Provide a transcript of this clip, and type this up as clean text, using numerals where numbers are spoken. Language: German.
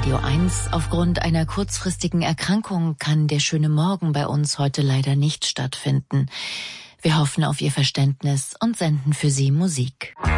Radio 1. Aufgrund einer kurzfristigen Erkrankung kann der schöne Morgen bei uns heute leider nicht stattfinden. Wir hoffen auf Ihr Verständnis und senden für Sie Musik.